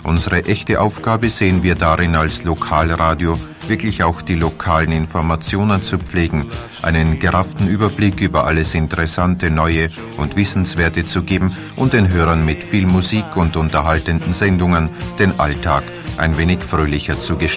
Unsere echte Aufgabe sehen wir darin als Lokalradio, wirklich auch die lokalen Informationen zu pflegen, einen gerafften Überblick über alles Interessante, Neue und Wissenswerte zu geben und den Hörern mit viel Musik und unterhaltenden Sendungen den Alltag ein wenig fröhlicher zu gestalten.